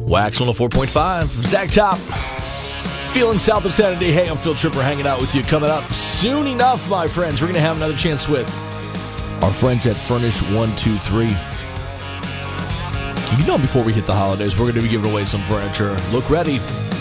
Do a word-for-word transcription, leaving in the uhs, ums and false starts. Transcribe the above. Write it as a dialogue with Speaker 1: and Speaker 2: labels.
Speaker 1: Wax one oh four point five, Zach Top. Feeling South of Saturday. Hey, I'm Phil Tripper hanging out with you. Coming up soon enough, my friends, we're going to have another chance with our friends at Furnish one two three. You know, before we hit the holidays, we're going to be giving away some furniture. Look ready.